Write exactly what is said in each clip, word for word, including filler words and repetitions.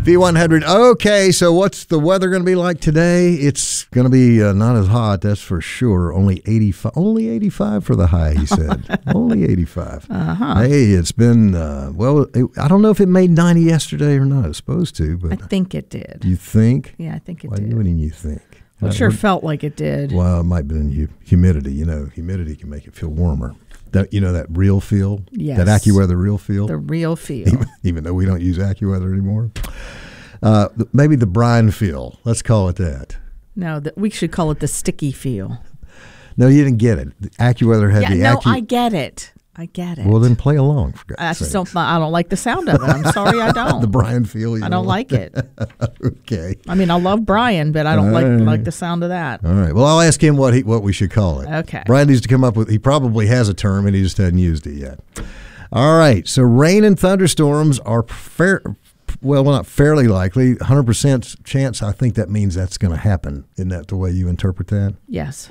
V one hundred. Okay, so what's the weather going to be like today? It's going to be uh, not as hot, that's for sure. Only eighty-five. Only eighty-five for the high, he said. Only eighty-five. Uh-huh. Hey, it's been, uh, well, it, I don't know if it made ninety yesterday or not. It's supposed to, but. I think it did. You think? Yeah, I think it Why, did. What do you think? Well, it sure felt like it did. Well, it might have been hu- humidity. You know, humidity can make it feel warmer. That, you know, that real feel? Yes. That AccuWeather real feel? The real feel. Even, even though we don't use AccuWeather anymore. Uh, maybe the brine feel. Let's call it that. No, the, we should call it the sticky feel. No, you didn't get it. The AccuWeather had yeah, the no, Accu- I get it. I get it. Well, then play along. For I God's just sakes. don't. I don't like the sound of it. I'm sorry, I don't. The Brian feel. You I don't know? like it. Okay. I mean, I love Brian, but I don't like Uh, like the sound of that. All right. Well, I'll ask him what he what we should call it. Okay. Brian needs to come up with. He probably has a term, and he just hadn't used it yet. All right. So rain and thunderstorms are fair. Well, not fairly likely. one hundred percent chance. I think that means that's going to happen. Isn't that the way you interpret that? Yes.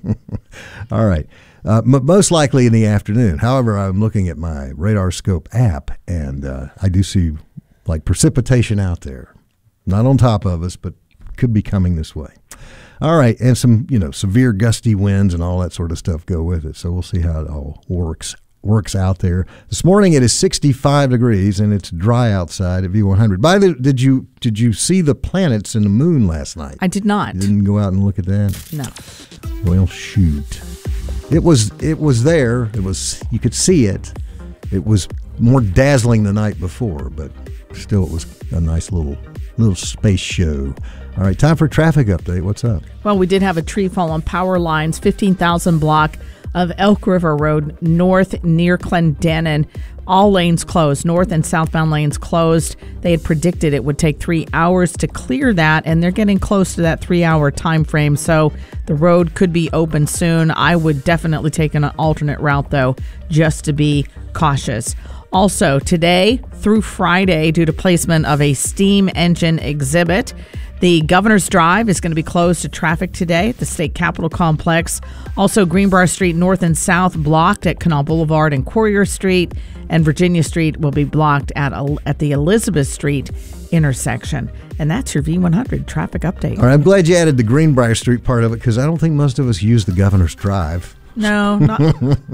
All right. Uh, m- most likely in the afternoon. However, I'm looking at my Radar Scope app, and uh, I do see like precipitation out there. Not on top of us, but could be coming this way. All right, and some, you know, severe gusty winds and all that sort of stuff go with it. So we'll see how it all works works out there. This morning it is sixty-five degrees and it's dry outside at V one hundred. By the did you did you see the planets and the moon last night? I did not. You didn't go out and look at that? No. Well, shoot. It was it was there. It was you could see it. It was more dazzling the night before, but still it was a nice little little space show. All right, time for a traffic update. What's up? Well, we did have a tree fall on power lines, fifteen thousand block of Elk River Road north near Clendenin. All lanes closed, north and southbound lanes closed. They had predicted it would take three hours to clear that, and they're getting close to that three-hour time frame, so the road could be open soon. I would definitely take an alternate route, though, just to be cautious. Also, today through Friday, due to placement of a steam engine exhibit, the Governor's Drive is going to be closed to traffic today at the State Capitol Complex. Also, Greenbrier Street north and south blocked at Canal Boulevard and Courier Street, and Virginia Street will be blocked at at the Elizabeth Street intersection. And that's your V one hundred traffic update. All right, I'm glad you added the Greenbrier Street part of it because I don't think most of us use the Governor's Drive. No, not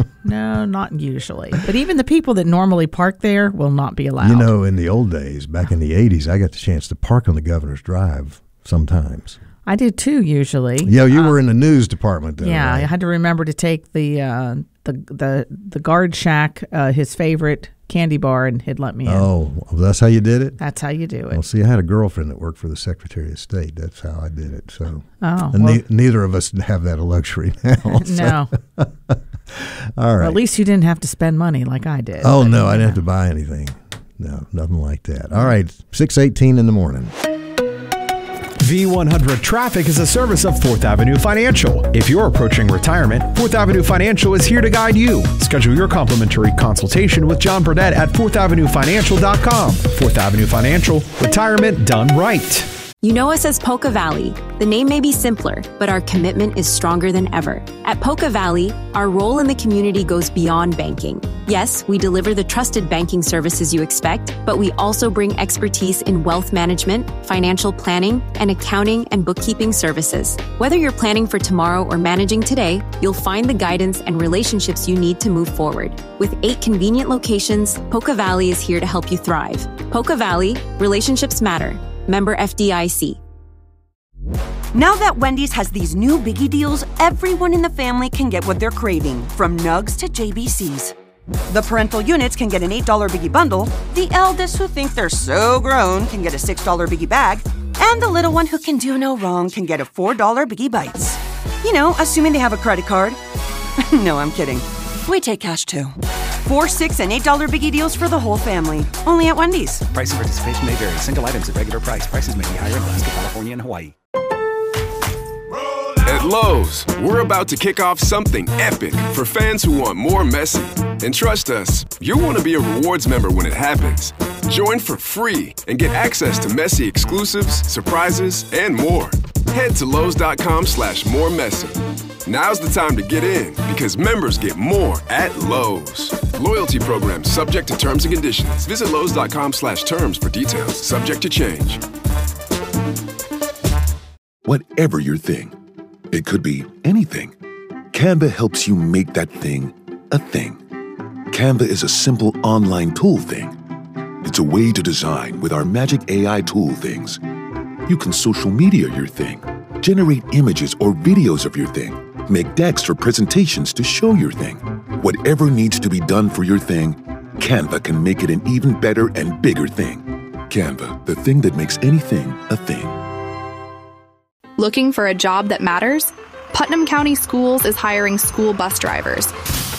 no, not usually. But even the people that normally park there will not be allowed. You know, in the old days, back in the eighties, I got the chance to park on the Governor's Drive sometimes. I did too, usually. Yeah, you uh, were in the news department, though. Yeah, right? I had to remember to take the uh, the the the guard shack, uh, his favorite candy bar, and he'd let me in. Oh, that's how you did it? That's how you do it. Well, see, I had a girlfriend that worked for the Secretary of State. That's how I did it. So, oh, and well, ne- neither of us have that luxury now. So. No. All right. Well, at least you didn't have to spend money like I did. Oh, but, no, I didn't know. have to buy anything. No, nothing like that. All right, six eighteen in the morning. V one hundred Traffic is a service of Fourth Avenue Financial. If you're approaching retirement, Fourth Avenue Financial is here to guide you. Schedule your complimentary consultation with John Burdett at fourth avenue financial dot com. Fourth Avenue Financial, retirement done right. You know us as Polka Valley. The name may be simpler, but our commitment is stronger than ever. At Polka Valley, our role in the community goes beyond banking. Yes, we deliver the trusted banking services you expect, but we also bring expertise in wealth management, financial planning, and accounting and bookkeeping services. Whether you're planning for tomorrow or managing today, you'll find the guidance and relationships you need to move forward. With eight convenient locations, Polka Valley is here to help you thrive. Polka Valley, relationships matter. Member F D I C. Now that Wendy's has these new biggie deals, everyone in the family can get what they're craving, from nugs to J B Cs. The parental units can get an eight dollar biggie bundle, the eldest who think they're so grown can get a six dollar biggie bag, and the little one who can do no wrong can get a four dollar biggie bites. You know, assuming they have a credit card. No, I'm kidding. We take cash too. Four, six, and eight dollar biggie deals for the whole family. Only at Wendy's. Price and participation may vary. Single items at regular price. Prices may be higher in Alaska, California, and Hawaii. At Lowe's, we're about to kick off something epic for fans who want more Messi. And trust us, you'll want to be a rewards member when it happens. Join for free and get access to Messi exclusives, surprises, and more. Head to Lowe's dot com slash more Messi. Now's the time to get in because members get more at Lowe's. Loyalty program subject to terms and conditions. Visit Lowe's.com slash terms for details. Subject to change. Whatever your thing, it could be anything. Canva helps you make that thing a thing. Canva is a simple online tool thing. It's a way to design with our magic A I tool things. You can social media your thing, generate images or videos of your thing, make decks for presentations to show your thing. Whatever needs to be done for your thing, Canva can make it an even better and bigger thing. Canva, the thing that makes anything a thing. Looking for a job that matters? Putnam County Schools is hiring school bus drivers.